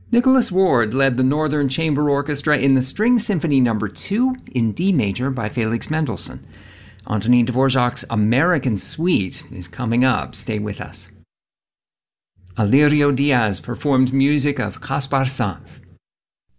Nicholas Ward led the Northern Chamber Orchestra in the String Symphony No. 2 in D major by Felix Mendelssohn. Antonin Dvorak's American Suite is coming up. Stay with us. Alirio Diaz performed music of Caspar Sanz.